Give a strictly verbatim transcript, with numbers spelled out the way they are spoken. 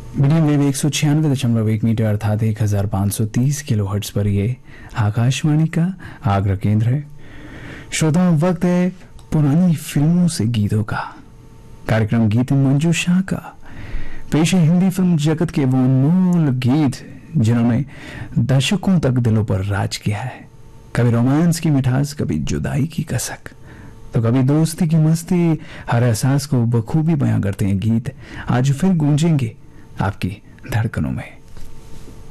Medium wave एक सौ छियानवे दशमलव एक मीटर अर्थात एक हजार पाँच सौ तीस किलो हर्ट्ज पर ये आकाशवाणी का आगरा केंद्र है। श्रोताओं, वक्त है पुरानी फिल्मों से गीतों का। कार्यक्रम गीत मंजू शाह का पेश है हिंदी फिल्म जगत के वो अनमोल गीत जिन्होंने दशकों तक दिलों पर राज किया है। कभी रोमांस की मिठास, कभी जुदाई की कसक, तो कभी दोस्ती की मस्ती। हर एहसास को बखूबी बयां करते हैं गीत। आज फिर गूंजेंगे आपकी धड़कनों में।